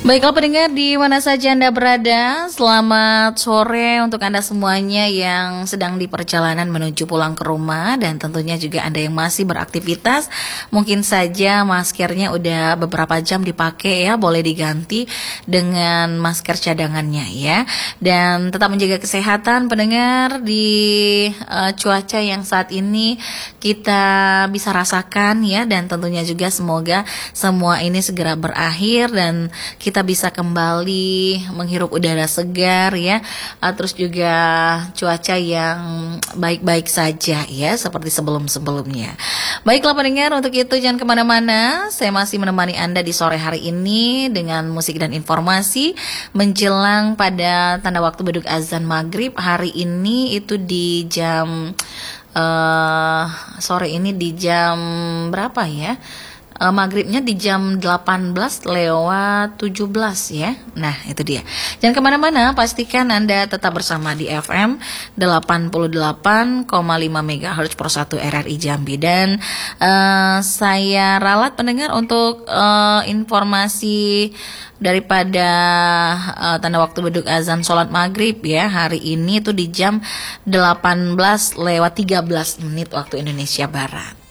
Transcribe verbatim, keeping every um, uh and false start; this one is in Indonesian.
Baiklah pendengar di mana saja Anda berada, selamat sore untuk Anda semuanya yang sedang di perjalanan menuju pulang ke rumah, dan tentunya juga Anda yang masih beraktivitas. Mungkin saja maskernya udah beberapa jam dipakai ya, boleh diganti dengan masker cadangannya ya. Dan tetap menjaga kesehatan pendengar di uh, cuaca yang saat ini kita bisa rasakan ya, dan tentunya juga semoga semua ini segera berakhir dan kita bisa kembali menghirup udara segar ya, uh, terus juga cuaca yang baik-baik saja ya, seperti sebelum-sebelumnya. Baiklah pendengar, untuk itu jangan kemana-mana, saya masih menemani Anda di sore hari ini dengan musik dan informasi menjelang pada tanda waktu beduk azan maghrib. Hari ini itu di jam uh, sore ini di jam berapa ya? Uh, maghribnya di jam delapan belas lewat tujuh belas ya. Nah itu dia. Jangan kemana-mana, pastikan Anda tetap bersama di F M delapan puluh delapan koma lima megahertz per satu R R I Jambi. Dan uh, saya ralat pendengar untuk uh, informasi daripada uh, tanda waktu beduk azan sholat maghrib ya. Hari ini tuh di jam delapan belas lewat tiga belas menit waktu Indonesia Barat.